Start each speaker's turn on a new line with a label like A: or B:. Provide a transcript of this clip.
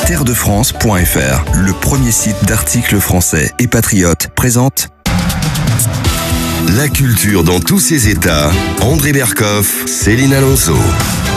A: terredefrance.fr, le premier site d'articles français et patriotes, présente
B: La culture dans tous ses états. André Berkoff, Céline Alonso.